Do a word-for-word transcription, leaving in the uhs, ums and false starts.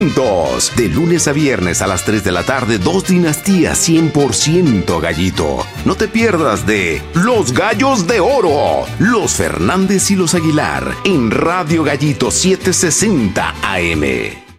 De lunes a viernes a las tres de la tarde, dos dinastías cien por ciento gallito. No te pierdas de Los Gallos de Oro, los Fernández y los Aguilar, en Radio Gallito setecientos sesenta A M.